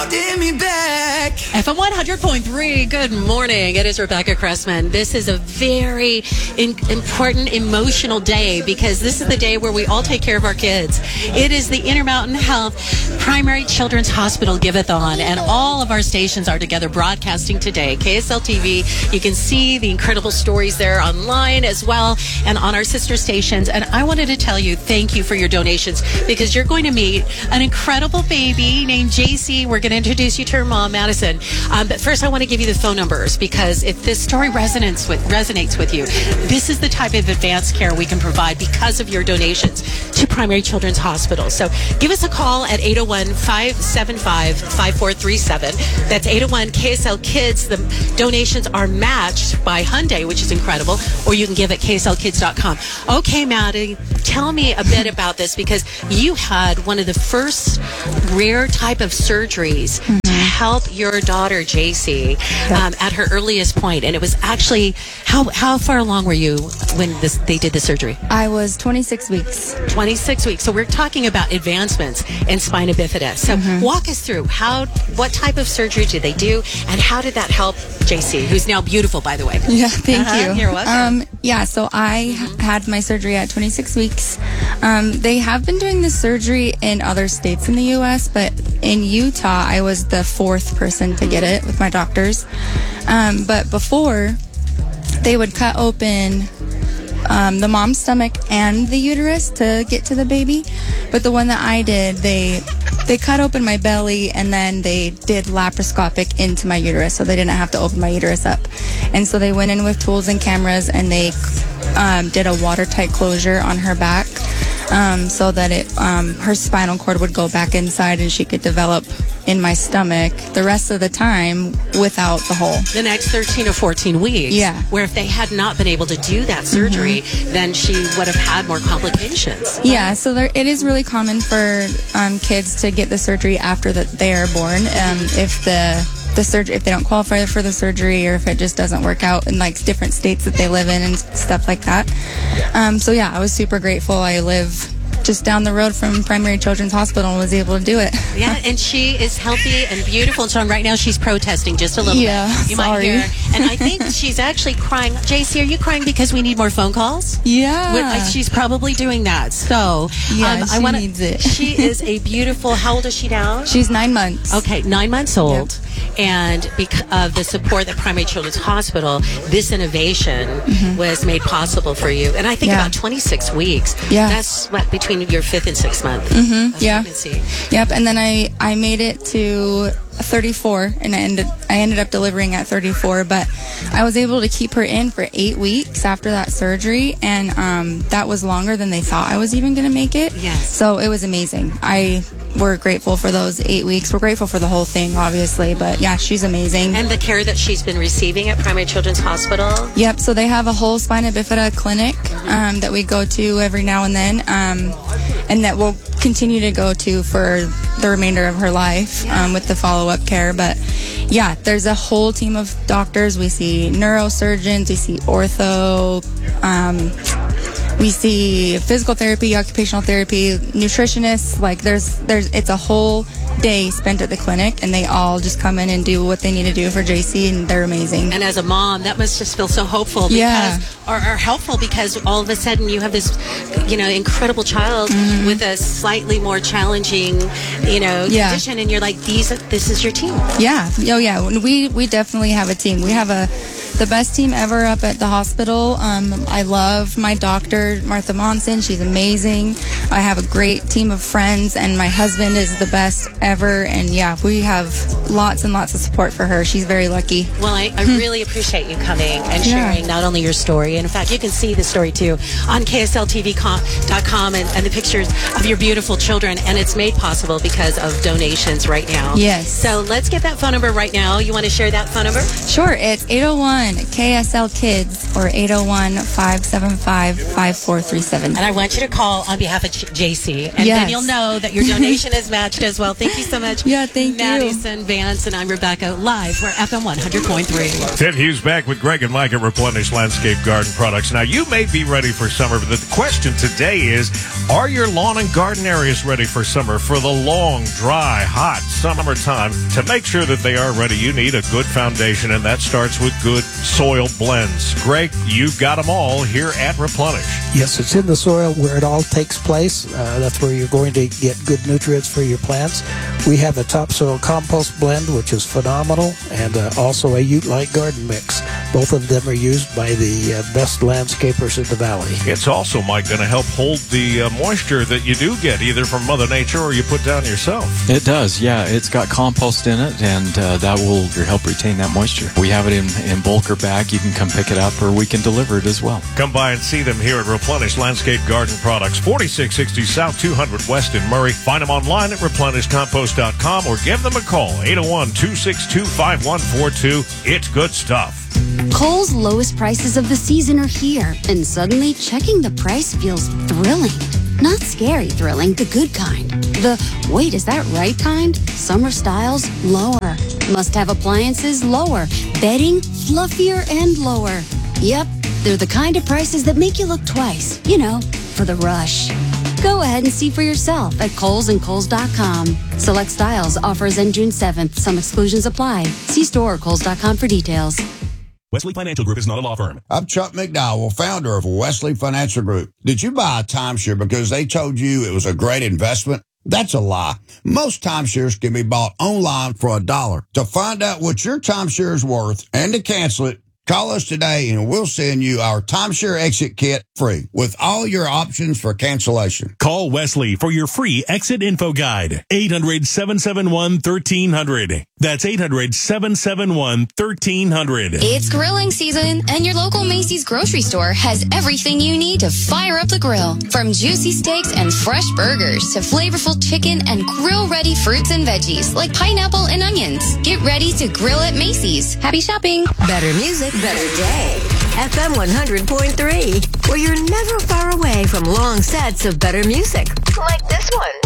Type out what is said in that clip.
holding me back. FM 100.3, good morning. It is Rebecca Cressman. This is a very important, emotional day because this is the day where we all take care of our kids. It is the Intermountain Health Primary Children's Hospital Give-a-thon, and all of our stations are together broadcasting today. KSL TV, you can see the incredible stories there online as well and on our sister stations. And I wanted to tell you thank you for your donations because you're going to meet an incredible baby named JC. We're going to introduce you to her mom, Madison. But first, I want to give you the phone numbers because if this story resonates with you, this is the type of advanced care we can provide because of your donations to Primary Children's Hospital. So give us a call at 801-575-5437. That's 801-KSL Kids. The donations are matched by Hyundai, which is incredible, or you can give at kslkids.com. Okay, Maddie, tell me a bit about this because you had one of the first rare type of surgeries to help your daughter, JC, at her earliest point. And it was actually, how far along were you when they did the surgery? I was 26 weeks. 26 weeks. So we're talking about advancements in spina bifida. So walk us through what type of surgery did they do and how did that help JC, who's now beautiful, by the way? Yeah, thank you. You're welcome. So I had my surgery at 26 weeks. They have been doing this surgery in other states in the U.S., but in Utah, I was the fourth person to get it with my doctors. But before, they would cut open the mom's stomach and the uterus to get to the baby. But the one that I did, they cut open my belly and then they did laparoscopic into my uterus, so they didn't have to open my uterus up. And so they went in with tools and cameras and they did a watertight closure on her back so that her spinal cord would go back inside and she could develop in my stomach the rest of the time without the hole. The next 13 or 14 weeks. Yeah. Where if they had not been able to do that surgery, then she would have had more complications. Yeah, so it is really common for kids to get the surgery after that they are born. If if they don't qualify for the surgery or if it just doesn't work out in like different states that they live in and stuff like that. So yeah, I was super grateful. I live just down the road from Primary Children's Hospital and was able to do it. Yeah, and she is healthy and beautiful. So right now she's protesting just a little bit. You might hear. And I think she's actually crying. JC, are you crying because we need more phone calls? Yeah. She's probably doing that. So yeah, she needs it. She is a beautiful, how old is she now? She's 9 months. Okay, 9 months old. Yep. And because of the support that Primary Children's Hospital, this innovation was made possible for you. And I think about 26 weeks. Yeah. That's what, between your 5th and 6th month. Yeah. Pregnancy. Yep. And then I made it to 34 and I ended up delivering at 34, but I was able to keep her in for 8 weeks after that surgery, and that was longer than they thought I was even going to make it. Yes. So it was amazing. We're grateful for those 8 weeks. We're grateful for the whole thing, obviously, but yeah, she's amazing. And the care that she's been receiving at Primary Children's Hospital? Yep, so they have a whole spina bifida clinic that we go to every now and then, and that we'll continue to go to for the remainder of her life with the follow-up care. But yeah, there's a whole team of doctors. We see neurosurgeons, we see ortho, we see physical therapy, occupational therapy, nutritionists. Like it's a whole day spent at the clinic, and they all just come in and do what they need to do for JC, and they're amazing. And as a mom, that must just feel so hopeful because, or helpful, because all of a sudden you have this, incredible child with a slightly more challenging, condition, and you're like, this is your team. Yeah. Oh yeah. We definitely have a team. We have the best team ever up at the hospital. I love my doctor, Martha Monson. She's amazing. I have a great team of friends, and my husband is the best ever. And yeah, we have lots and lots of support for her. She's very lucky. Well, I really appreciate you coming and sharing not only your story, and in fact, you can see the story too on KSLTV.com and the pictures of your beautiful children, and it's made possible because of donations right now. Yes. So let's get that phone number right now. You want to share that phone number? Sure. It's 801-KSL Kids or 801-575-5437. And I want you to call on behalf of JC, and then you'll know that your donation is matched as well. Thank you so much. Yeah, thank you. Madison Vance, and I'm Rebecca, live for FM 100.3. Tim Hughes back with Greg and Mike at Replenish Landscape Garden Products. Now, you may be ready for summer, but the question today is, are your lawn and garden areas ready for summer, for the long, dry, hot summertime? To make sure that they are ready, you need a good foundation, and that starts with good soil blends. Greg, you've got them all here at Replenish. Yes, it's in the soil where it all takes place. That's where you're going to get good nutrients for your plants. We have a topsoil compost blend, which is phenomenal, and also a Ute-like garden mix. Both of them are used by the best landscapers in the valley. It's also, Mike, going to help hold the moisture that you do get, either from Mother Nature or you put down yourself. It does, yeah. It's got compost in it, and that will help retain that moisture. We have it in bulk or bag. You can come pick it up, or we can deliver it as well. Come by and see them here at Replenish Landscape Garden Products, 4660 South 200 West in Murray. Find them online at replenishcompost.com or give them a call, 801-262-5142. It's good stuff. Kohl's lowest prices of the season are here, and suddenly checking the price feels thrilling. Not scary thrilling, the good kind. The, wait, is that right kind? Summer styles, lower. Must-have appliances, lower. Bedding, fluffier and lower. Yep, they're the kind of prices that make you look twice. You know, for the rush. Go ahead and see for yourself at Kohl's and Kohl's.com. Select styles, offers end June 7th. Some exclusions apply. See store or Kohl's.com for details. Wesley Financial Group is not a law firm. I'm Chuck McDowell, founder of Wesley Financial Group. Did you buy a timeshare because they told you it was a great investment? That's a lie. Most timeshares can be bought online for $1. To find out what your timeshare is worth and to cancel it, call us today and we'll send you our timeshare exit kit free with all your options for cancellation. Call Wesley for your free exit info guide. 800-771-1300. That's 800-771-1300. It's grilling season, and your local Macy's grocery store has everything you need to fire up the grill. From juicy steaks and fresh burgers to flavorful chicken and grill-ready fruits and veggies like pineapple and onions. Get ready to grill at Macy's. Happy shopping. Better music, better day. FM 100.3, where you're never far away from long sets of better music, like this one.